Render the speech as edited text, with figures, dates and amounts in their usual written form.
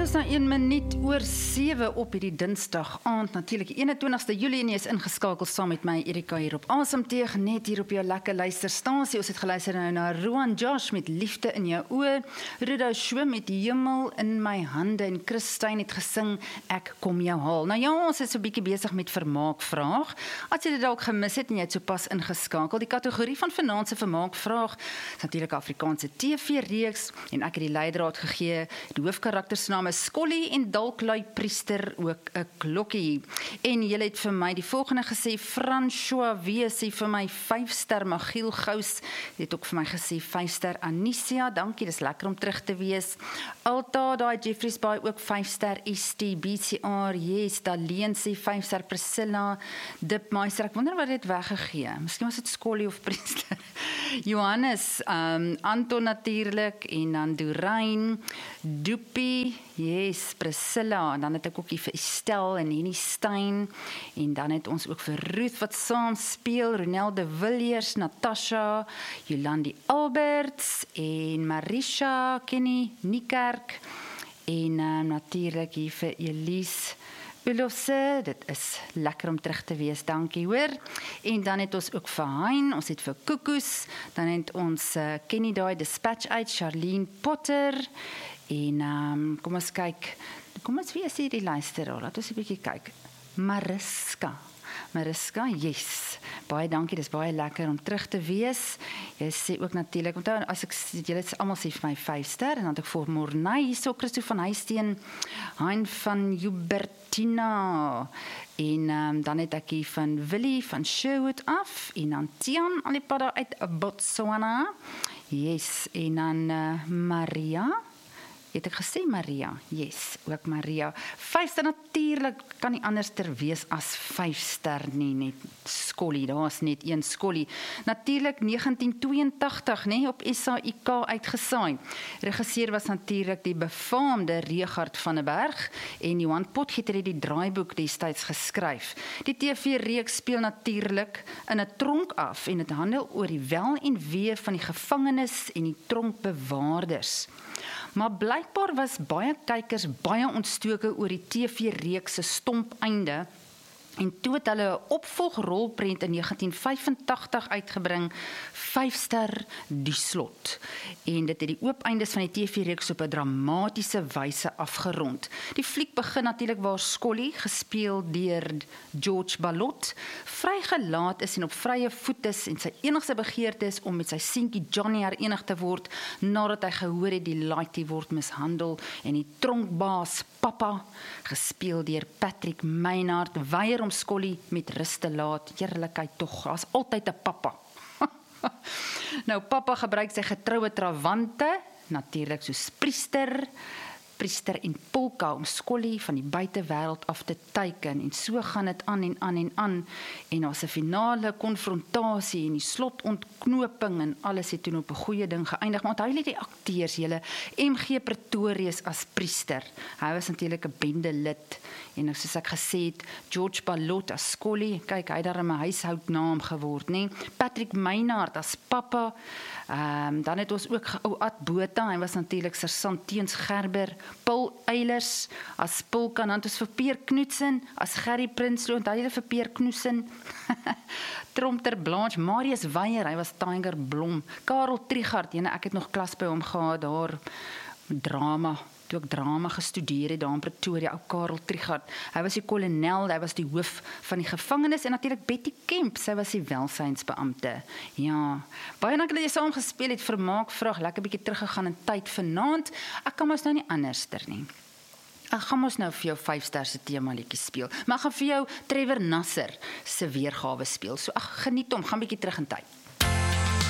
is nou 1 minuut oor 7 op hierdie Dinsdag aand, natuurlik 21ste Julie en jy is ingeskakel saam met my Erika hier op Asemteug, net hier op jou lekker luisterstasie. Ons het geluister nou na Rowan Josh met Liefde in jou oë, Rudo Schwim met Hemel in my hande en Christine het gesing Ek kom jou haal. Nou ja, ons is so 'n bietjie besig met vermaakvraag. As jy dit dalk gemis het en jy het sopas ingeskakel, die kategorie van vanaand se vermaakvraag is natuurlik Afrikaanse TV-reeks en ek het die leidraad gegee. Die hoofkarakter se naam is Skolly en dalk lui Priester ook 'n klokkie. En jy het vir my die volgende gesê, François Wee sê vir my 5 ster, Magiel Gous het ook vir my gesê 5 ster, Anisia, dankie, dis lekker om terug te wees. Alta, daai Jeffreys Bay ook 5 ster, ST, BCR, yes, Daleen sê 5 ster, Priscilla, Dipmeister, ek wonder wat dit weggegee, miskien was dit Skolly of Priester. Johannes, Anton natuurlik, en dan Doreen, Doopie, yes, Priscilla, en dan het ek ook hier vir Estelle en Henny Stein, en dan het ons ook vir Ruth wat saam speel, Ronel de Villiers, Natasha, Jolandi Alberts, en Marisha, Kenny Niekerk, en natuurlik hier vir Elise Ulofse, dit is lekker om terug te wees, dankie hoor. En dan het ons ook vir Hein, ons het vir Koekoes, dan het ons Kenny daai Dispatch uit, Charlene Potter, en kom ons kyk, kom ons wie is hier die luisteraar, laat ons 'n bietjie kyk. Mariska, yes, baie dankie, dis baie lekker om terug te wees. Jy sê ook natuurlik, onthou, as ek, julle almal sê vir my 5 ster, en dan het ek vir Morney, hierso Christo van Huisteen, Hein van Hubertina, en dan het ek hier van Willie van Sherwood af, en dan Tian, al die pad daar uit Botswana, yes, en dan Maria, het ek gesê Maria, yes, ook Maria. 5 ster natuurlik, kan nie anders ter wees as 5 ster nie, net Skolly, daar is net 1 Skolly. Natuurlik 1982, nee, op SAIK uitgesaai. Regisseur was natuurlik die befaamde Regard van der Berg, en Johan Potgieter het die draaiboek destyds geskryf. Die TV-reeks speel natuurlik in 'n tronk af, en dit handel oor die wel en wee van die gevangenes en die tronkbewaarders. Maar blykbaar was baie kykers baie ontstoke oor die TV-reeks se stomp einde, en toe het hulle 'n opvolgrolprent in 1985 uitgebring, 5 ster, Die Slot. En dit het die oopeindes van die TV-reeks op 'n dramatiese wyse afgerond. Die fliek begin natuurlik waar Skolly, gespeel deur George Balot, vrygelaat is en op vrye voet is, en sy enigste begeerte is om met sy seentjie Johnny herenig te word, nadat hy gehoor het die laaitie word mishandel, en die tronkbaas Papa, gespeel deur Patrick Meinhardt, weier om Skolly met rus te laat. Heerlikheid tog, daar's altyd 'n papa. Nou, Papa gebruik sy getroue trawante, natuurlik soos Priester en Polka, om Skolly van die buitewêreld af te teiken, en so gaan dit aan en aan en aan, en daar's 'n finale konfrontasie en die slotontknoping, en alles het toen op 'n goeie ding geëindig. Maar onthou die akteurs, julle, MG Pretorius as Priester, hy was natuurlik 'n bendelid, en soos ek gesê het, George Balot as Skolly, kyk, hy het daar 'n huishoudnaam geword, nee? Patrick Meinhardt as Papa, dan het ons ook ou Ad Botha, hy was natuurlik Sersant Teens Gerber, Paul Eilers as Polka, en dan het ons vir Pierre Knudsen as Gerry Prinsloo, onthou julle vir Pierre Knudsen, Tromter Blanche, Marius Weier, hy was Tiger Blom, Karel Trigard, ek het nog klas by hom gehad, daar, drama, toe ek drama gestudeer het, daar in Pretoria, ou Karel Trigard, hy was die kolonel, hy was die hoof van die gevangenis, en natuurlik Betty Kemp, sy was die welsynsbeampte. Ja, baie dankie dat jy saam gespeel het, vermaakvraag, lekker bietjie teruggegaan in tyd vanaand, ek kan ons nou nie anderster nie. Ek gaan ons nou vir jou 5 ster se tema liedjie speel, maar ek gaan vir jou Trevor Nasser se weergawe speel, so geniet hom, gaan bietjie terug in tyd.